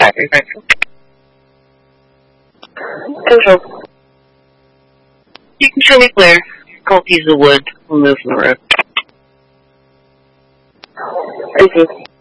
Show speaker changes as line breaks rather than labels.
battery rifle.
Control.
You can show me where. Call piece of wood. We'll move from the road.
Receive.